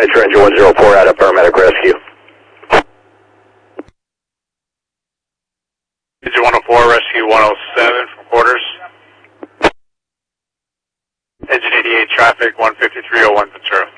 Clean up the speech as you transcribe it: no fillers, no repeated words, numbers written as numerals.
Metro Engine 104 out of paramedic rescue. Engine 104, rescue 107 from quarters. Engine 88, traffic 15301 Ventura.